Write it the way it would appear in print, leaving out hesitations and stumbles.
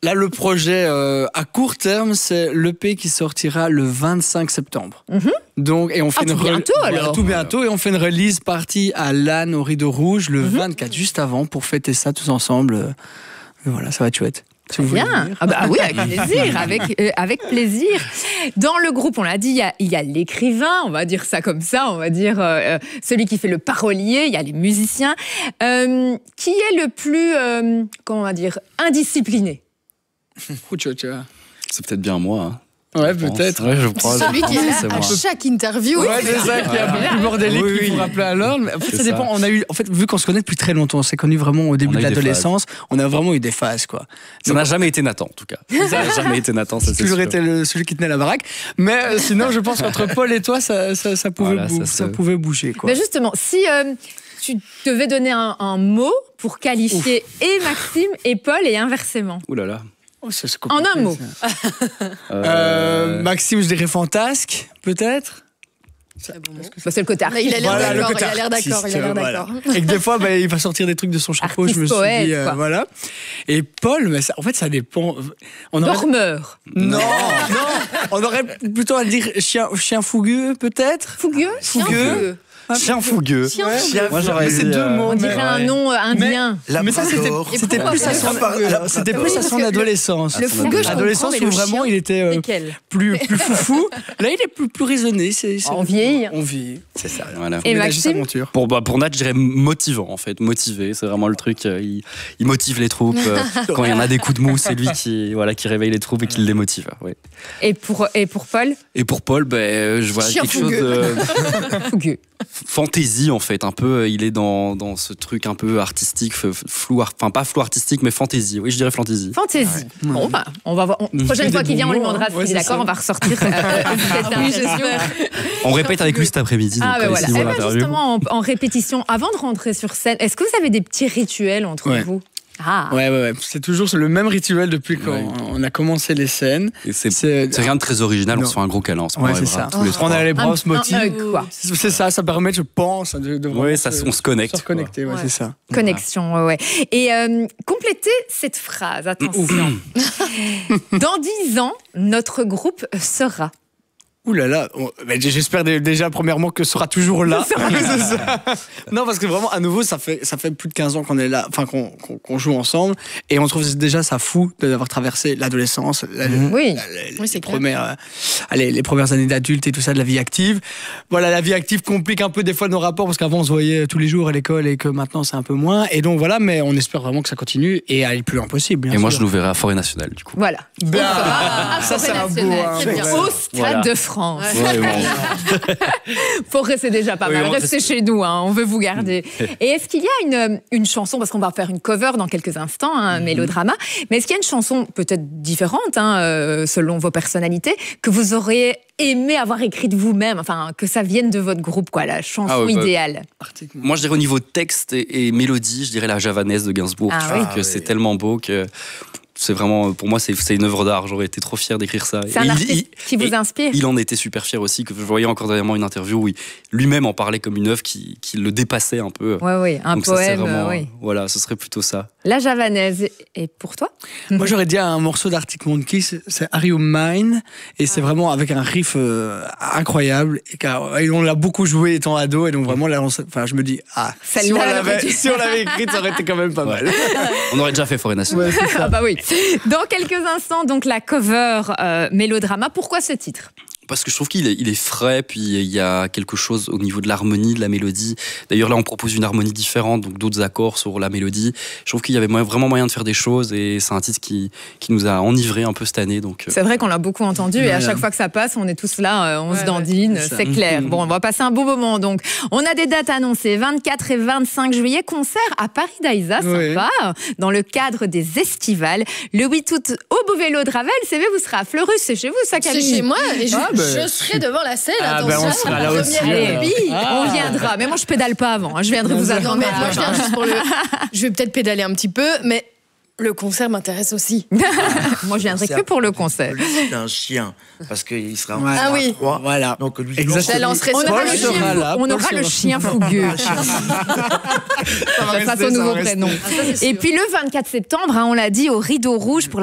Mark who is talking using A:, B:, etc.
A: Là, le projet à court terme, c'est l'EP qui sortira le 25 septembre. Donc, et on fait tout bientôt, et on fait une release party à Lannes au Rideau Rouge le 24, juste avant, pour fêter ça tous ensemble. Voilà, ça va être chouette.
B: Si bien. Oui, avec plaisir, avec plaisir. Dans le groupe, on l'a dit, il y a l'écrivain, on va dire ça comme ça, on va dire celui qui fait le parolier, il y a les musiciens. Qui est le plus, comment on va dire, indiscipliné?
C: C'est peut-être bien moi. Hein.
A: Ouais, peut-être.
C: Ouais, je crois.
D: Celui qui est là à chaque interview.
A: Ouais, c'est ça, qui est un peu plus bordélique, qu'il faut rappeler à l'ordre. En fait, ça dépend. On a eu, en fait, vu qu'on se connaît depuis très longtemps, on s'est connus vraiment au début de l'adolescence, on a vraiment eu des phases, quoi.
C: Ça n'a jamais été Nathan, en tout cas. Ça n'a jamais été Nathan, ça c'est
A: toujours été celui qui tenait la baraque. Mais sinon, je pense qu'entre Paul et toi, ça pouvait bouger, quoi.
B: Mais justement, si tu devais donner un mot pour qualifier et Maxime et Paul et inversement.
C: Ouh là là.
A: Oh,
B: en un mot.
A: Maxime, je dirais fantasque, peut-être.
B: C'est le côté artiste.
D: Il a l'air d'accord.
A: Et que des fois, il va sortir des trucs de son chapeau.
B: Artiste,
A: je me suis
B: poète,
A: dit,
B: quoi.
A: voilà. Et Paul, mais en fait, ça dépend.
B: Dormeur.
A: Non. On aurait plutôt à dire chien fougueux, peut-être.
B: Fougueux.
C: Chien fougueux.
A: Moi, j'aurais
C: dit
A: deux mots.
B: On dirait un nom indien.
A: Mais ça, c'était plus à son adolescence.
D: Le fougueux, je
A: l'adolescence où vraiment il était plus foufou. Là, il est plus raisonné.
B: On vieillit.
A: On vieillit. C'est ça.
C: Voilà.
B: Et Maxime,
C: pour Nat, je dirais motivant, en fait. Motivé, c'est vraiment le truc. Il motive les troupes. Quand il y en a des coups de mou, c'est lui qui réveille les troupes et qui les motive. Ouais.
B: Et pour Paul?
C: Et pour Paul, je vois quelque chose de
B: fougueux.
C: Fantaisie, en fait, un peu. Il est dans ce truc un peu artistique, flou, enfin pas flou artistique, mais fantaisie. Oui, je dirais fantaisie.
B: Fantaisie. Ouais. Bon, on va voir. Prochaine fois qu'il vient, on lui demandera s'il est d'accord. On va ressortir cette interview.
C: On répète avec lui cet après-midi.
B: Voilà. Justement, en répétition, avant de rentrer sur scène, est-ce que vous avez des petits rituels entre vous?
A: Ouais. C'est toujours le même rituel depuis qu'on a commencé les scènes.
C: Et c'est rien de très original, on se fait un gros câlin.
A: C'est ça. On a les bras, on se motive. C'est ça permet, je pense, de
C: on se connecte.
A: Se reconnecter, c'est ça.
B: Connexion, ouais. Et complétez cette phrase, attention. Dans 10 ans, notre groupe sera...
A: Ouh là là, j'espère déjà premièrement que ce sera toujours là. Non, parce que vraiment, à nouveau, ça fait plus de 15 ans qu'on est là, enfin qu'on joue ensemble, et on trouve déjà ça fou d'avoir traversé l'adolescence, les premières années d'adulte et tout ça, de la vie active. Voilà, la vie active complique un peu des fois nos rapports, parce qu'avant on se voyait tous les jours à l'école et que maintenant c'est un peu moins. Et donc voilà, mais on espère vraiment que ça continue et aller le plus loin possible.
C: Et moi, je nous verrai à Forêt Nationale, du coup.
B: Voilà.
A: Ça c'est un beau.
B: Au Stade de France. Forêt, c'est déjà pas mal. Restez chez nous, on veut vous garder. Et est-ce qu'il y a une chanson, parce qu'on va faire une cover dans quelques instants, un mélodrama, mais est-ce qu'il y a une chanson peut-être différente, selon vos personnalités, que vous auriez aimé avoir écrite vous-même, enfin que ça vienne de votre groupe, quoi, la chanson idéale?
C: Moi, je dirais au niveau texte et mélodie, je dirais la Javanaise de Gainsbourg. Je trouve que c'est tellement beau que... C'est vraiment, pour moi, c'est une œuvre d'art. J'aurais été trop fier d'écrire ça.
B: C'est un artiste qui vous inspire.
C: Il en était super fier aussi. Que je voyais encore dernièrement une interview où lui-même en parlait comme une œuvre qui le dépassait un peu.
B: Oui, un
C: donc
B: poème.
C: Ça, vraiment, voilà, ce serait plutôt ça.
B: La Javanaise. Et pour toi?
A: Moi, j'aurais dit un morceau d'Arctic Monkeys, c'est Are You Mine? Et c'est vraiment avec un riff incroyable. Et on l'a beaucoup joué étant ado. Et donc vraiment, là, je me dis, si on l'avait écrite, ça aurait été quand même pas mal.
C: On aurait déjà fait Forêt Nationale.
B: Oui. Dans quelques instants, donc la cover mélodrama. Pourquoi ce titre?
C: Parce que je trouve qu'il est frais, puis il y a quelque chose au niveau de l'harmonie, de la mélodie. D'ailleurs, là, on propose une harmonie différente, donc d'autres accords sur la mélodie. Je trouve qu'il y avait vraiment moyen de faire des choses, et c'est un titre qui nous a enivrés un peu cette année. Donc,
B: c'est vrai qu'on l'a beaucoup entendu, et à chaque fois que ça passe, on est tous là, on se dandine, c'est clair. Bon, on va passer un beau moment, donc. On a des dates annoncées, 24 et 25 juillet, concert à Paris d'Aïsa, sympa, dans le cadre des Estivales. Le 8 août, au Beau Vélo de Ravel, c'est vrai, vous serez à Fleurus, c'est chez vous, ça, Camille?
D: C'est chez moi, et je serai devant la scène.
A: On sera là aussi.
B: On viendra. Mais moi, je pédale pas avant. Je viendrai vous attendre.
D: Non, mais moi, je viens juste pour je vais peut-être pédaler un petit peu, mais le concert m'intéresse aussi.
B: Moi, je viendrai que pour le concert.
E: Lui, c'est un chien, parce qu'il sera en
D: Ah oui.
E: 3.
A: Voilà.
E: Donc, lui,
B: on aura le chien fougueux. Face au nouveau prénom. Et puis le 24 septembre, on l'a dit, au Rideau Rouge pour